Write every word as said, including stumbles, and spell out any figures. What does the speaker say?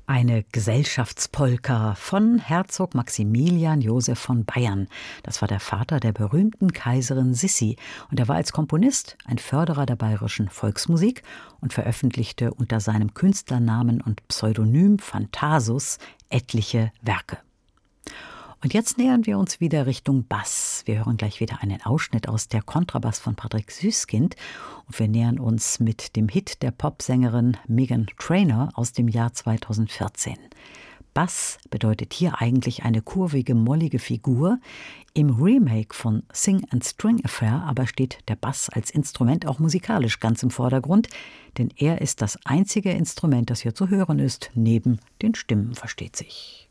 Eine Gesellschaftspolka von Herzog Maximilian Joseph von Bayern. Das war der Vater der berühmten Kaiserin Sissi und er war als Komponist ein Förderer der bayerischen Volksmusik und veröffentlichte unter seinem Künstlernamen und Pseudonym Phantasus etliche Werke. Und jetzt nähern wir uns wieder Richtung Bass. Wir hören gleich wieder einen Ausschnitt aus Der Kontrabass von Patrick Süskind und wir nähern uns mit dem Hit der Popsängerin Meghan Trainor aus dem Jahr zweitausendvierzehn. Bass bedeutet hier eigentlich eine kurvige, mollige Figur. Im Remake von Sing and String Affair aber steht der Bass als Instrument auch musikalisch ganz im Vordergrund, denn er ist das einzige Instrument, das hier zu hören ist, neben den Stimmen, versteht sich.